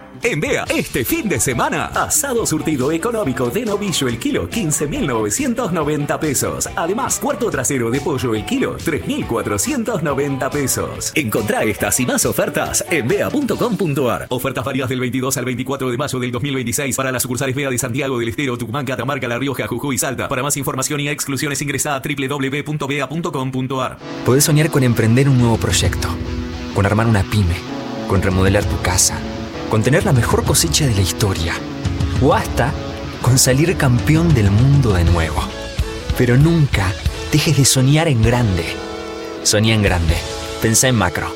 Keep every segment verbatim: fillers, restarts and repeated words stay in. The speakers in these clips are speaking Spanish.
En Bea, este fin de semana, asado surtido económico de novillo el kilo, quince mil novecientos noventa pesos. Además, cuarto trasero de pollo el kilo, tres mil cuatrocientos noventa pesos. Encontrá estas y más ofertas en bea punto com punto ar. Ofertas válidas del veintidós al veinticuatro de mayo del dos mil veintiséis para las sucursales Bea de Santiago del Estero, Tucumán, Catamarca, La Rioja, Jujuy y Salta. Para más información y exclusiones ingresá a doble u doble u doble u punto bea punto com punto ar. Podés soñar con emprender un nuevo proyecto, con armar una pyme, con remodelar tu casa, con tener la mejor cosecha de la historia o hasta con salir campeón del mundo de nuevo. Pero nunca dejes de soñar en grande. Soñá en grande. Pensá en macro.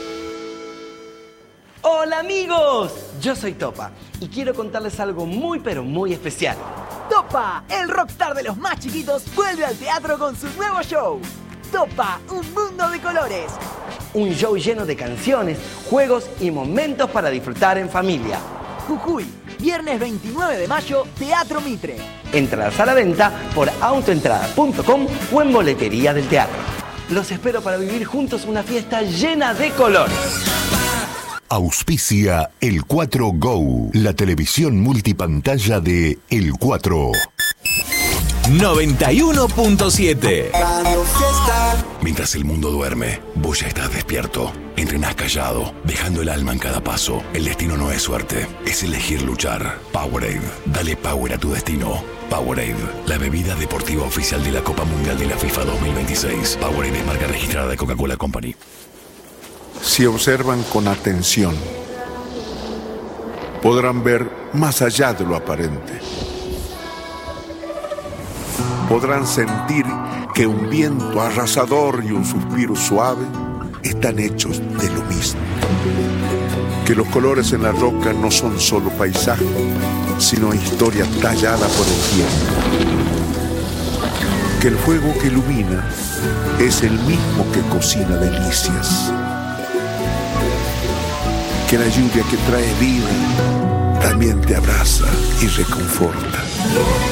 ¡Hola amigos! Yo soy Topa y quiero contarles algo muy pero muy especial. Topa, el rockstar de los más chiquitos, vuelve al teatro con su nuevo show. Topa, un mundo de colores. Un show lleno de canciones, juegos y momentos para disfrutar en familia. Jujuy, viernes veintinueve de mayo, Teatro Mitre. Entradas a la venta por autoentrada punto com o en boletería del teatro. Los espero para vivir juntos una fiesta llena de colores. Auspicia El cuatro Go, la televisión multipantalla de El cuatro. noventa y uno punto siete. Mientras el mundo duerme, vos ya estás despierto. Entrenás callado, dejando el alma en cada paso. El destino no es suerte, es elegir luchar. Powerade, dale power a tu destino. Powerade, la bebida deportiva oficial de la Copa Mundial de la FIFA dos mil veintiséis. Powerade es marca registrada de Coca-Cola Company. Si observan con atención, podrán ver más allá de lo aparente. Podrán sentir que un viento arrasador y un suspiro suave están hechos de lo mismo. Que los colores en la roca no son solo paisaje, sino historia tallada por el tiempo. Que el fuego que ilumina es el mismo que cocina delicias. Que la lluvia que trae vida también te abraza y reconforta.